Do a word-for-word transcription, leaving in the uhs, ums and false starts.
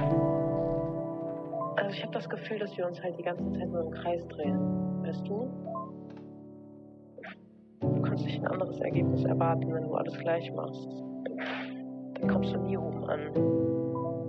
Also ich habe das Gefühl, dass wir uns halt die ganze Zeit nur im Kreis drehen. Weißt du? Du kannst nicht ein anderes Ergebnis erwarten, wenn du alles gleich machst. Dann kommst du nie oben an.